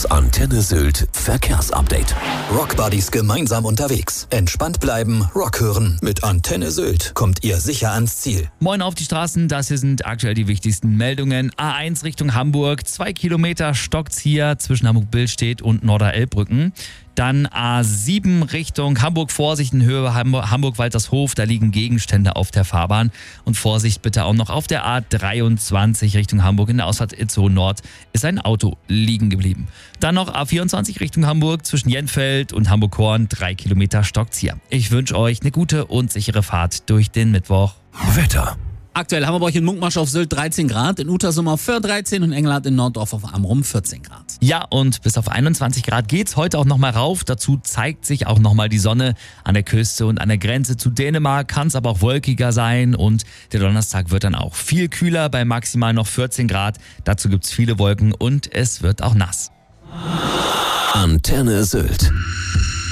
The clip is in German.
Das Antenne Sylt Verkehrsupdate. Rockbuddies gemeinsam unterwegs. Entspannt bleiben, Rock hören. Mit Antenne Sylt kommt ihr sicher ans Ziel. Moin auf die Straßen, das hier sind aktuell die wichtigsten Meldungen. A1 Richtung Hamburg, 2 Kilometer stockt's hier zwischen Hamburg-Billstedt und Norder-Elbbrücken. Dann A7 Richtung Hamburg, Vorsicht in Höhe Hamburg-Waltershof, da liegen Gegenstände auf der Fahrbahn. Und Vorsicht bitte auch noch auf der A23 Richtung Hamburg in der Ausfahrt Itzehoe Nord ist ein Auto liegen geblieben. Dann noch A24 Richtung Hamburg zwischen Jenfeld und Hamburg-Horn, 3 Kilometer stockt's hier. Ich wünsche euch eine gute und sichere Fahrt durch den Mittwoch. Wetter. Aktuell haben wir bei euch in Munkmarsch auf Sylt 13 Grad, in Utersum auf Föhr 13 und Engelhardt in Norddorf auf Amrum 14 Grad. Ja, und bis auf 21 Grad geht's heute auch nochmal rauf. Dazu zeigt sich auch nochmal die Sonne an der Küste und an der Grenze zu Dänemark. Kann es aber auch wolkiger sein und der Donnerstag wird dann auch viel kühler bei maximal noch 14 Grad. Dazu gibt's viele Wolken und es wird auch nass. Antenne Sylt.